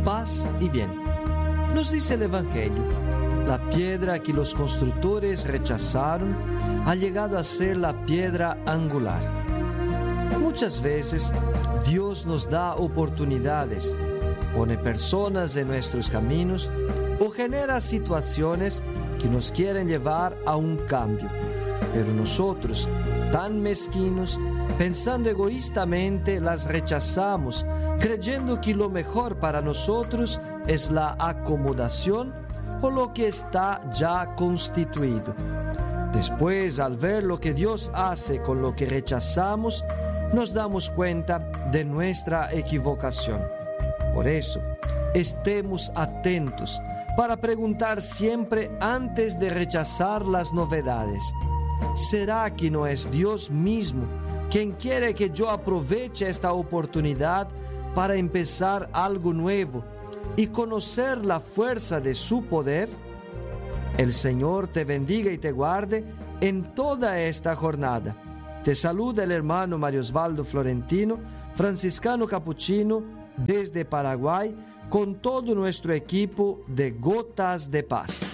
paz y bien. Nos dice el Evangelio, la piedra que los constructores rechazaron ha llegado a ser la piedra angular. Muchas veces Dios nos da oportunidades, pone personas en nuestros caminos o genera situaciones que nos quieren llevar a un cambio. Pero nosotros, tan mezquinos, pensando egoístamente, las rechazamos, creyendo que lo mejor para nosotros es la acomodación o lo que está ya constituido. Después, al ver lo que Dios hace con lo que rechazamos, nos damos cuenta de nuestra equivocación. Por eso, estemos atentos para preguntar siempre antes de rechazar las novedades: ¿será que no es Dios mismo quien quiere que yo aproveche esta oportunidad para empezar algo nuevo y conocer la fuerza de su poder? El Señor te bendiga y te guarde en toda esta jornada. Te saluda el hermano Mario Osvaldo Florentino, franciscano capuchino desde Paraguay, con todo nuestro equipo de Gotas de Paz.